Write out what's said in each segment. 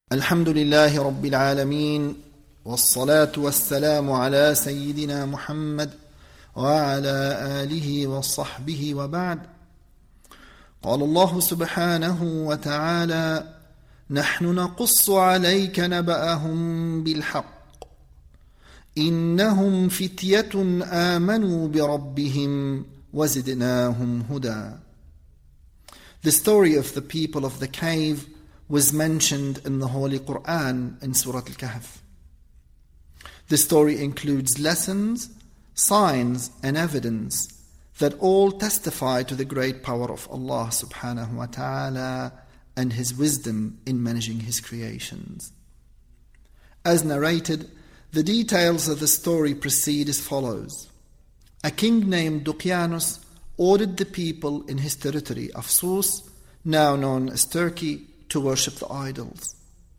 الحمد لله رب العالمين والصلاة والسلام على سيدنا محمد وعلى آله وصحبه وبعد. قال الله سبحانه وتعالى: نحن نقص عليك نبأهم بالحق إنهم فتية آمنوا بربهم وزدناهم هدى. The story of the people of the cave was mentioned in the Holy Quran in Surah Al-Kahf. The story includes lessons, signs and evidence that all testify to the great power of Allah subhanahu wa ta'ala and His wisdom in managing His creations. As narrated, the details of the story proceed as follows. A king named Duqyanus ordered the people in his territory of Sus, now known as Turkey, to worship the idols.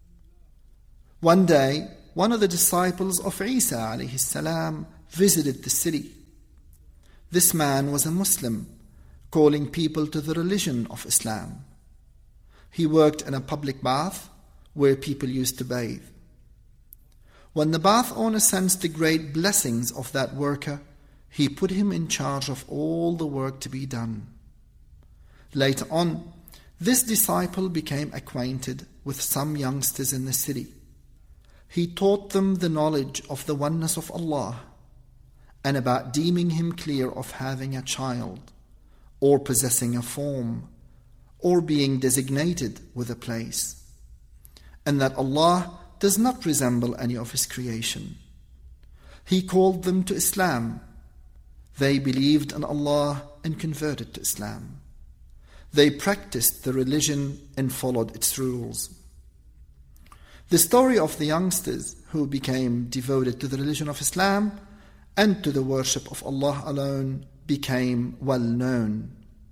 One day, one of the disciples of Isa alayhi salam visited the city. This man was a Muslim, calling people to the religion of Islam. He worked in a public bath where people used to bathe. When the bath owner sensed the great blessings of that worker, he put him in charge of all the work to be done. Later on, this disciple became acquainted with some youngsters in the city. He taught them the knowledge of the oneness of Allah and about deeming Him clear of having a child or possessing a form or being designated with a place, and that Allah does not resemble any of His creation. He called them to Islam. They believed in Allah and converted to Islam. They practiced the religion and followed its rules. The story of the youngsters who became devoted to the religion of Islam and to the worship of Allah alone became well known.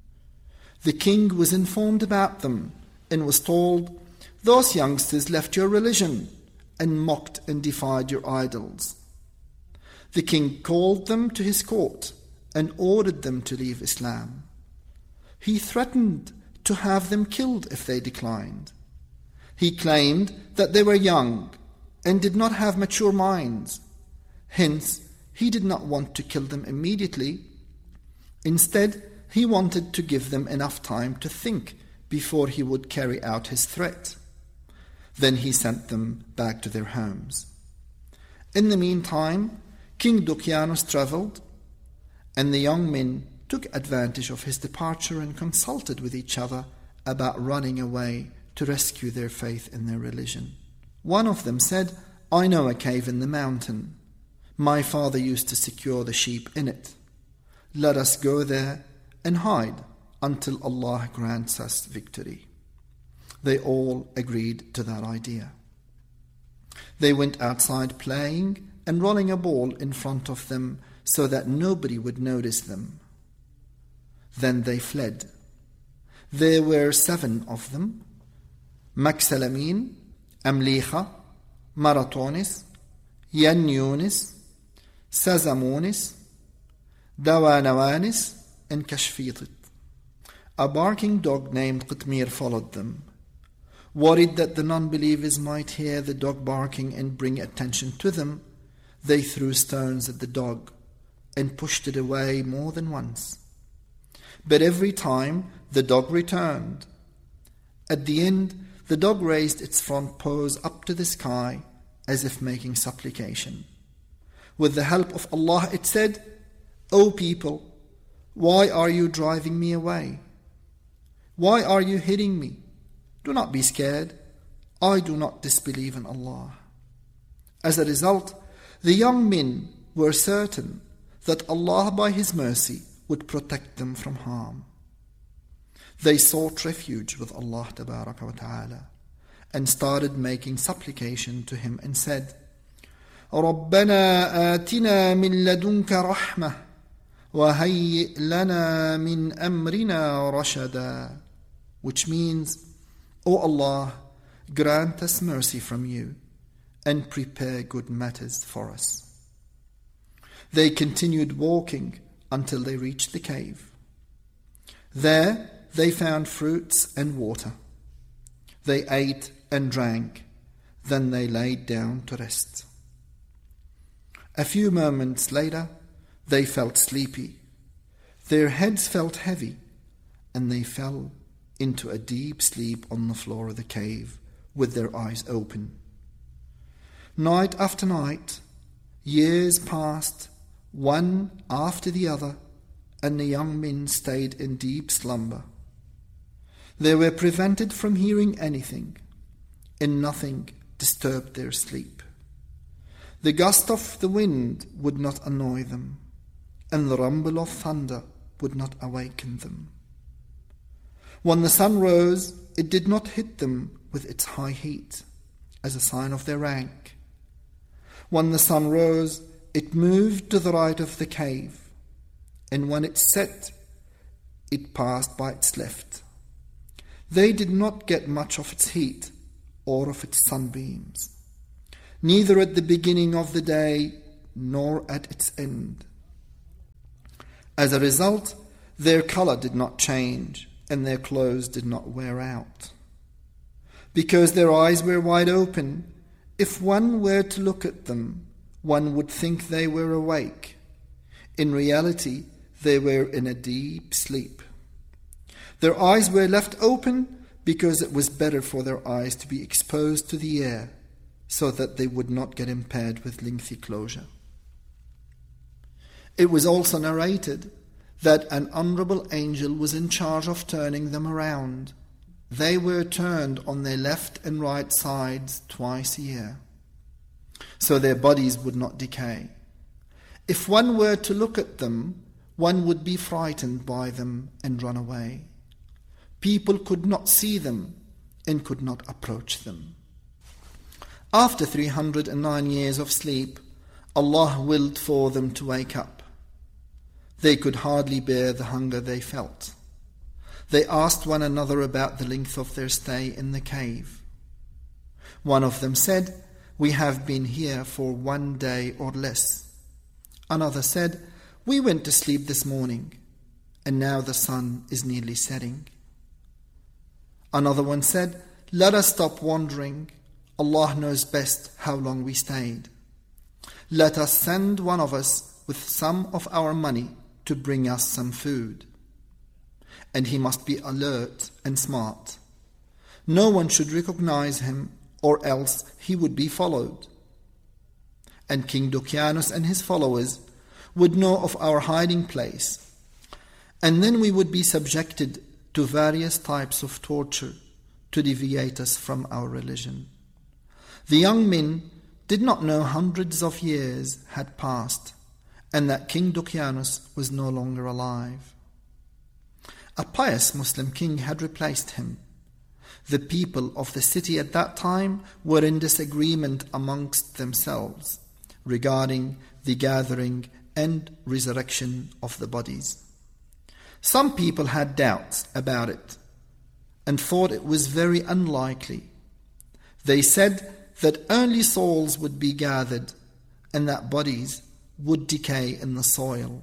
The king was informed about them and was told, "Those youngsters left your religion and mocked and defied your idols." The king called them to his court and ordered them to leave Islam. He threatened to have them killed if they declined. He claimed that they were young and did not have mature minds. Hence, he did not want to kill them immediately. Instead, he wanted to give them enough time to think before he would carry out his threat. Then he sent them back to their homes. In the meantime, King Duqyanus traveled, and the young men took advantage of his departure and consulted with each other about running away to rescue their faith in their religion. One of them said, "I know a cave in the mountain. My father used to secure the sheep in it. Let us go there and hide until Allah grants us victory." They all agreed to that idea. They went outside playing and rolling a ball in front of them so that nobody would notice them. Then they fled. There were 7 of them: Maksalamin, Amlicha, Maratonis, Yanyunis, Sazamonis, Dawanawanis, and Kashfitit. A barking dog named Qitmir followed them. Worried that the non-believers might hear the dog barking and bring attention to them, they threw stones at the dog and pushed it away more than once. But every time the dog returned. At the end, the dog raised its front paws up to the sky as if making supplication. With the help of Allah, it said, "O people, why are you driving me away? Why are you hitting me? Do not be scared. I do not disbelieve in Allah." As a result, the young men were certain that Allah, by His mercy, would protect them from harm. They sought refuge with Allah tabaraka wa ta'ala and started making supplication to Him and said, "رَبَّنَا آتِنَا مِن لَدُنْكَ رَحْمَةً وَهَيِّئْ لَنَا مِنْ أَمْرِنَا رَشَدًا," which means, "O Allah, grant us mercy from you and prepare good matters for us." They continued walking until they reached the cave. There they found fruits and water. They ate and drank Then they laid down to rest. A few moments later, they felt sleepy. Their heads felt heavy, and they fell into a deep sleep on the floor of the cave with their eyes open. Night after night, years passed, one after the other, and the young men stayed in deep slumber. They were prevented from hearing anything, and nothing disturbed their sleep. The gust of the wind would not annoy them, and the rumble of thunder would not awaken them. When the sun rose, it did not hit them with its high heat, as a sign of their rank. When the sun rose, it moved to the right of the cave, and when it set, it passed by its left. They did not get much of its heat or of its sunbeams, neither at the beginning of the day nor at its end. As a result, their color did not change, and their clothes did not wear out. Because their eyes were wide open, if one were to look at them, one would think they were awake. In reality, they were in a deep sleep. Their eyes were left open because it was better for their eyes to be exposed to the air so that they would not get impaired with lengthy closure. It was also narrated that an honorable angel was in charge of turning them around. They were turned on their left and right sides twice a year, so their bodies would not decay. If one were to look at them, one would be frightened by them and run away. People could not see them and could not approach them. After 309 years of sleep, Allah willed for them to wake up. They could hardly bear the hunger they felt. They asked one another about the length of their stay in the cave. One of them said, "We have been here for 1 day or less." Another said, "We went to sleep this morning, and now the sun is nearly setting." Another one said, "Let us stop wandering. Allah knows best how long we stayed. Let us send one of us with some of our money to bring us some food. And he must be alert and smart. No one should recognize him, or else he would be followed. And King Dukianus and his followers would know of our hiding place, and then we would be subjected to various types of torture to deviate us from our religion." The young men did not know hundreds of years had passed, and that King Dukianus was no longer alive. A pious Muslim king had replaced him. The people of the city at that time were in disagreement amongst themselves regarding the gathering and resurrection of the bodies. Some people had doubts about it and thought it was very unlikely. They said that only souls would be gathered and that bodies would decay in the soil.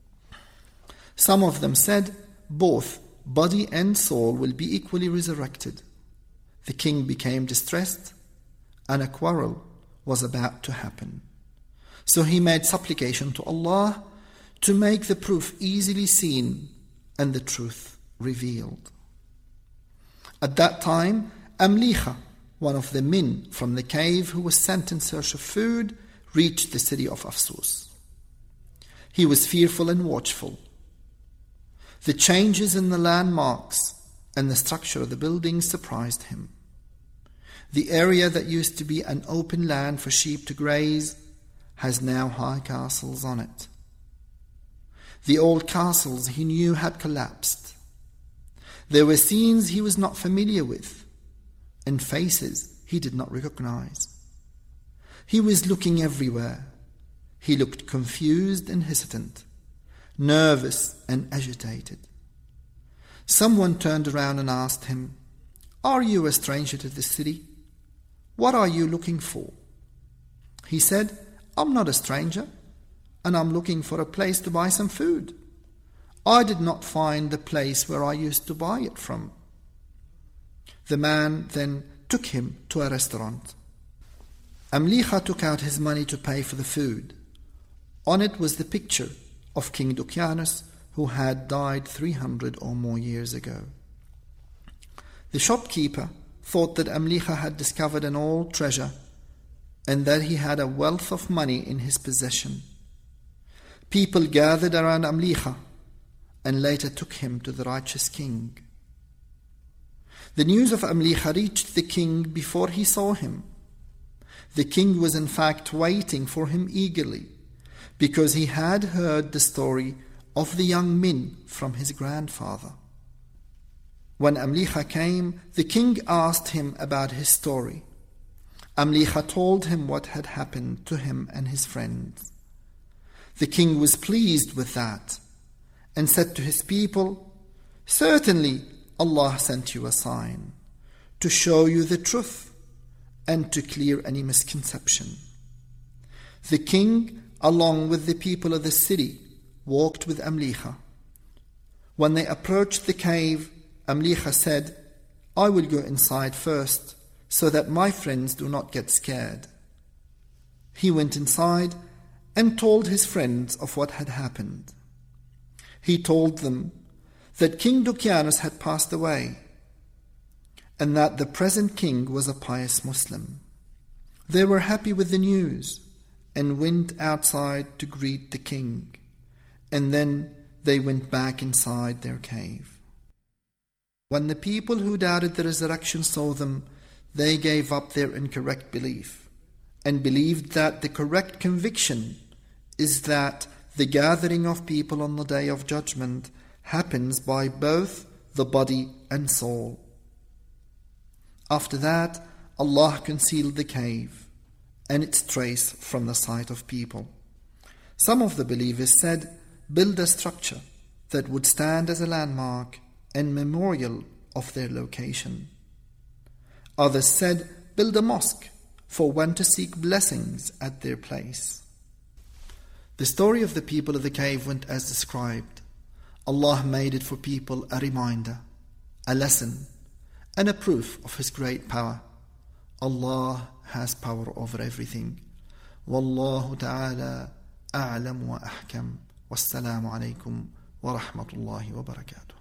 Some of them said both body and soul will be equally resurrected. The king became distressed, and a quarrel was about to happen. So he made supplication to Allah to make the proof easily seen and the truth revealed. At that time, Amlicha, one of the men from the cave who was sent in search of food, reached the city of Afsus. He was fearful and watchful. The changes in the landmarks and the structure of the buildings surprised him. The area that used to be an open land for sheep to graze has now high castles on it. The old castles he knew had collapsed. There were scenes he was not familiar with, and faces he did not recognize. He was looking everywhere. He looked confused and hesitant, nervous and agitated. Someone turned around and asked him, "Are you a stranger to this city? What are you looking for?" He said, "I'm not a stranger, and I'm looking for a place to buy some food. I did not find the place where I used to buy it from." The man then took him to a restaurant. Amlicha took out his money to pay for the food. On it was the picture of King Dukianus, who had died 300 or more years ago. The shopkeeper thought that Amlicha had discovered an old treasure and that he had a wealth of money in his possession. People gathered around Amlicha and later took him to the righteous king. The news of Amlicha reached the king before he saw him. The king was in fact waiting for him eagerly because he had heard the story of the young men from his grandfather. When Amlicha came, the king asked him about his story. Amlicha told him what had happened to him and his friends. The king was pleased with that and said to his people, "Certainly Allah sent you a sign to show you the truth and to clear any misconception." The king, along with the people of the city, walked with Amlicha. When they approached the cave, Amlicha said, "I will go inside first so that my friends do not get scared." He went inside and told his friends of what had happened. He told them that King Dukianus had passed away and that the present king was a pious Muslim. They were happy with the news and went outside to greet the king, and then they went back inside their cave. When the people who doubted the resurrection saw them, they gave up their incorrect belief and believed that the correct conviction is that the gathering of people on the Day of Judgment happens by both the body and soul. After that, Allah concealed the cave and its trace from the sight of people. Some of the believers said, "Build a structure that would stand as a landmark and memorial of their location." Others said, "Build a mosque for one to seek blessings at their place." The story of the people of the cave went as described. Allah made it for people a reminder, a lesson, and a proof of His great power. Allah has power over everything. Wallahu ta'ala a'lam wa ahkam. Wassalamu alaikum wa rahmatullahi wa barakatuh.